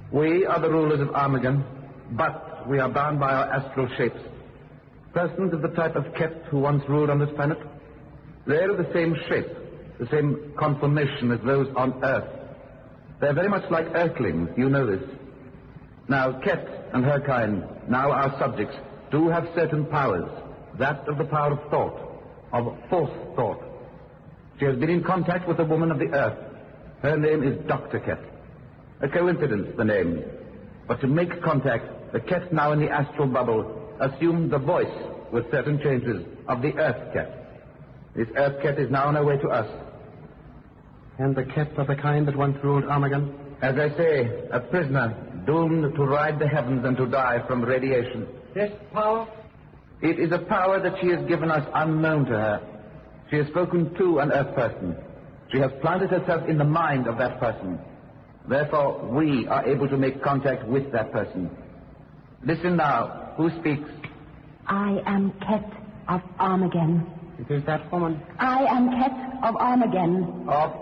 We are the rulers of Armageddon, but we are bound by our astral shapes. Persons of the type of Ket who once ruled on this planet, they are of the same shape, the same conformation as those on Earth. They're very much like Earthlings, you know this. Now, Ket and her kind, now our subjects, do have certain powers, that of the power of thought, of force thought. She has been in contact with a woman of the Earth. Her name is Dr. Ket. A coincidence, the name. But to make contact, the Ket now in the astral bubble assumed the voice with certain changes of the Earth Ket. This Earth Ket is now on her way to us. And the Ket of the kind that once ruled Armageddon? As I say, a prisoner doomed to ride the heavens and to die from radiation. This power? It is a power that she has given us unknown to her. She has spoken to an Earth person. She has planted herself in the mind of that person. Therefore, we are able to make contact with that person. Listen now. Who speaks? I am Ket of Armageddon. It is that woman. I am Ket of Armageddon.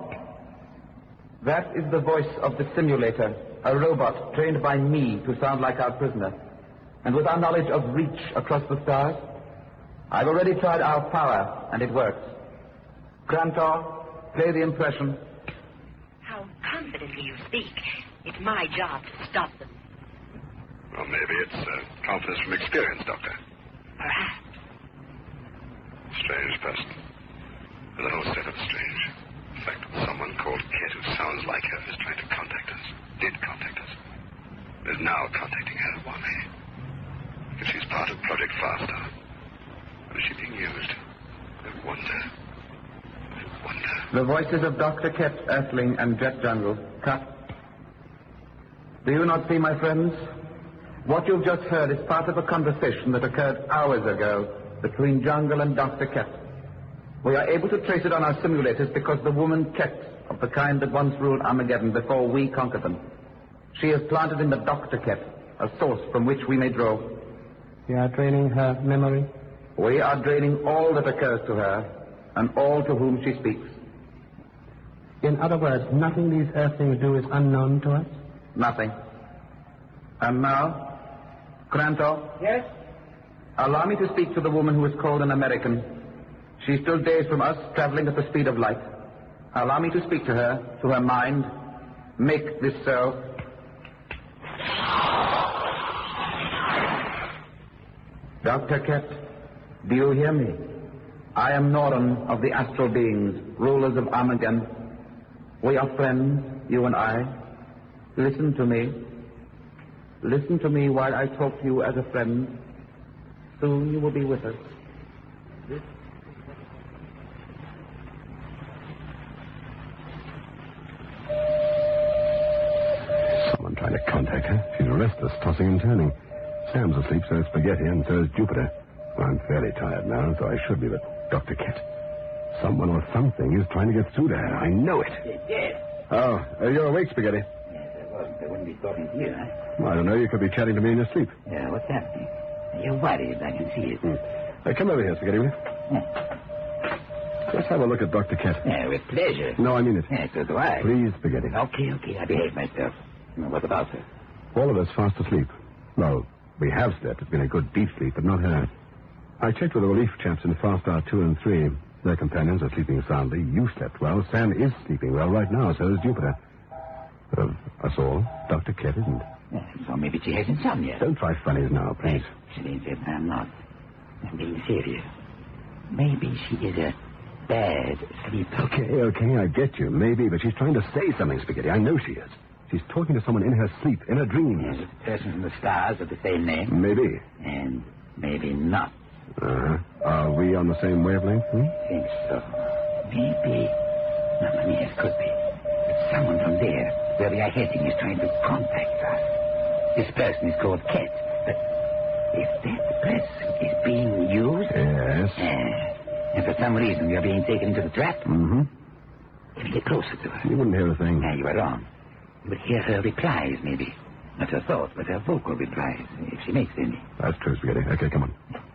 That is the voice of the simulator, a robot trained by me to sound like our prisoner. And with our knowledge of reach across the stars, I've already tried our power, and it works. Grantor, play the impression. How confidently you speak. It's my job to stop them. Well, maybe it's confidence from experience, Doctor. Perhaps. Strange person. The whole set of strange. In fact, someone called Ket who sounds like her is trying to contact us. Did contact us. Is now contacting her. Why? If she's part of Project Farstar. How is she being used? I wonder. The voices of Dr. Ket, Earthling, and Jet Jungle. Cut. Do you not see, my friends? What you've just heard is part of a conversation that occurred hours ago between Jungle and Dr. Ket. We are able to trace it on our simulators because the woman Ket, of the kind that once ruled Armageddon before we conquered them, she is planted in the Dr. Ket, a source from which we may draw. You are draining her memory? We are draining all that occurs to her and all to whom she speaks. In other words, nothing these Earthlings do is unknown to us? Nothing. And now, Grantor? Yes? Allow me to speak to the woman who is called an American. She's still days from us, traveling at the speed of light. Allow me to speak to her mind. Make this so. Dr. Ket, do you hear me? I am Noran of the astral beings, rulers of Armageddon. We are friends, you and I. Listen to me. Listen to me while I talk to you as a friend. Soon you will be with us. Someone trying to contact her. She's restless, tossing and turning. Sam's asleep, so is Spaghetti, and so is Jupiter. Well, I'm fairly tired now, so I should be with Dr. Ket. Someone or something is trying to get through to her. I know it. Yes. Oh, you're awake, Spaghetti? Yes, I was. I wouldn't be talking to you, huh? Well, I don't know. You could be chatting to me in your sleep. Yeah, what's happening? You're worried. I can see it. Come over here, Spaghetti, will you? Yeah. Let's have a look at Dr. Ket. Yeah, with pleasure. No, I mean it. Yeah, so do I. Please, Spaghetti. Okay. I behave myself. What about her? All of us fast asleep. Well, we have slept. It's been a good deep sleep, but not her. I checked with the relief chaps in Farstar 2 and 3. Their companions are sleeping soundly. You slept well. Sam is sleeping well right now, so is Jupiter. But of us all, Dr. Ket isn't. Yeah, so maybe she has insomnia. Don't try funnies now, please. She said I'm not. I'm being serious. Maybe she is a bad sleeper. Okay, I get you. Maybe, but she's trying to say something, Spaghetti. I know she is. She's talking to someone in her sleep, in her dreams. Yes, a person from the stars of the same name. Maybe. And maybe not. Uh-huh. Are we on the same wavelength? I think so. Maybe. No, yes, could be. But someone from there, where we are heading, is trying to contact us. This person is called Ket. But if that person is being used... Yes. And for some reason we are being taken into the trap... Mm-hmm. Let me get closer to her. You wouldn't hear a thing. No, you are wrong. You would hear her replies, maybe. Not her thoughts, but her vocal replies, if she makes any. That's true, Spaghetti. Okay, come on.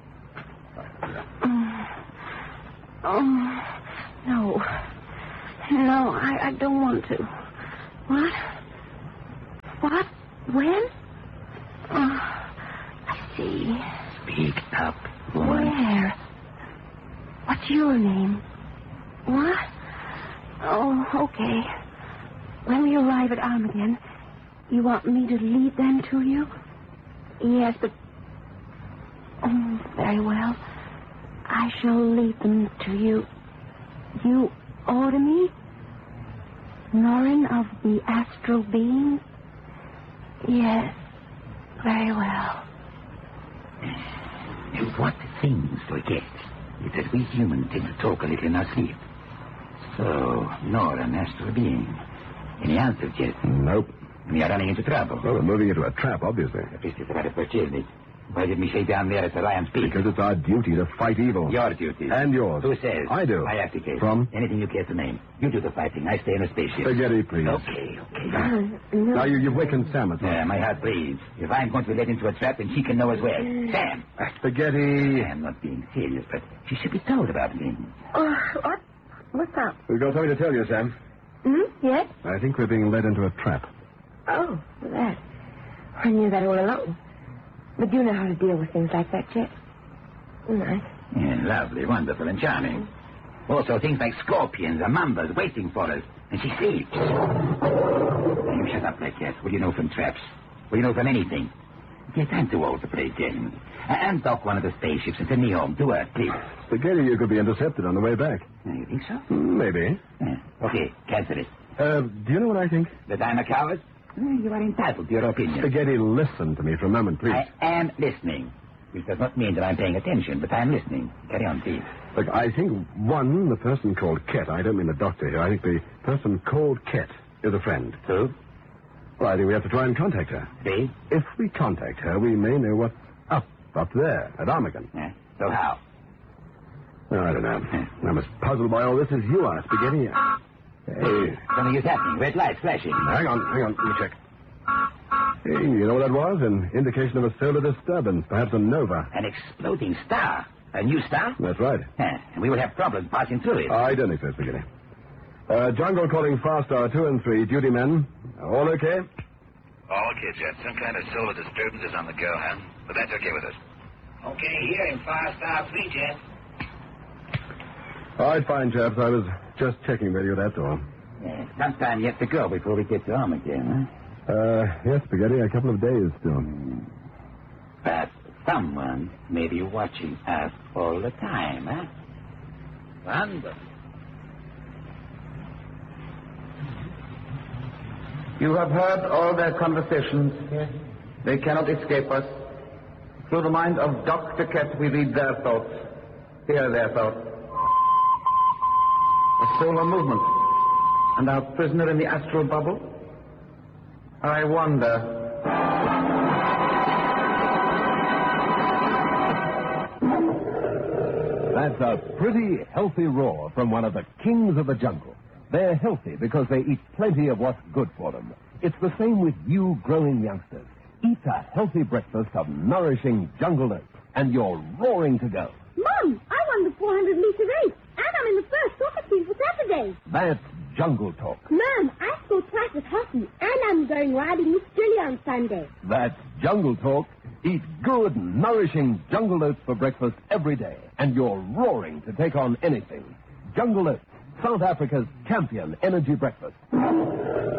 No. No, I don't want to. What? When? Oh, I see. Speak up, woman. Where? What's your name? What? Oh, okay. When we arrive at Armageddon, you want me to lead them to you? Yes, but... Oh, very well. I shall lead them to you. You order me? Norrin of the astral being? Yes, very well. And what things forget is that we humans tend to talk a little in our sleep. So, Nora, an astral being. Any answers yet? Nope. We are running into trouble. Well, we're moving into a trap, obviously. At least it's about to purchase me. Why didn't we say down there at the Lion Peak? Because it's our duty to fight evil. Your duty. And yours. Who says? I do. I abdicate. From? Anything you care to name. You do the fighting. I stay in a spaceship. Spaghetti, please. Okay. No. Now, you've wakened Sam at all. Yeah, my heart bleeds. If I'm going to be led into a trap, then she can know as well. Sam! Spaghetti. I'm not being serious, but she should be told about things. What? What's up? We've got something to tell you, Sam. Yes? I think we're being led into a trap. Oh, that. I knew that all along. But you know how to deal with things like that, Chet. Nice. Yeah, lovely, wonderful, and charming. Also, things like scorpions and mambas waiting for us. And she sleeps. Now, you shut up like that. What do you know from traps? What do you know from anything? Yes, I'm too old to play games. And dock one of the spaceships and send me home. Do it, please. Spaghetti, you could be intercepted on the way back. You think so? Maybe. Yeah. Okay, cancel it. Do you know what I think? That I'm a coward? You are entitled to your opinion. Spaghetti, listen to me for a moment, please. I am listening. Which does not mean that I'm paying attention, but I'm listening. Carry on, please. Look, I think, one, the person called Ket, I don't mean the doctor here, I think the person called Ket is a friend. So? Well, I think we have to try and contact her. See? If we contact her, we may know what's up there, at Armageddon. Yeah. So how? No, I don't know. I'm as puzzled by all this as you are, Spaghetti. Hey. Something is happening. Red lights flashing. Hang on. Let me check. Hey, you know what that was? An indication of a solar disturbance, perhaps a nova. An exploding star. A new star? That's right. And we will have problems passing through it. I don't think so, Spaghetti. Jungle calling Far Star 2 and 3. Duty men. All okay? All okay, Jet. Some kind of solar disturbance is on the go, huh? But that's okay with us. Okay, here in 5 Star 3, Jet. All right, fine, chaps. I was just checking with you, that's all. Yeah, sometime yet to go before we get to Armageddon, Yes, Spaghetti, a couple of days still. But someone may be watching us all the time, huh? Wonderful. You have heard all their conversations. Yes. They cannot escape us. Through the mind of Dr. Ket, we read their thoughts, hear their thoughts. A solar movement, and our prisoner in the astral bubble? I wonder. That's a pretty healthy roar from one of the kings of the jungle. They're healthy because they eat plenty of what's good for them. It's the same with you growing youngsters. Eat a healthy breakfast of nourishing jungle oats, and you're roaring to go. Mom, I won the 400-meter race, and I'm in the first soccer team for Saturday. That's Jungle Talk. Mom, I scored twice at hockey, and I'm going riding with Julie on Sunday. That's Jungle Talk. Eat good, nourishing jungle oats for breakfast every day, and you're roaring to take on anything. Jungle Oats, South Africa's champion energy breakfast.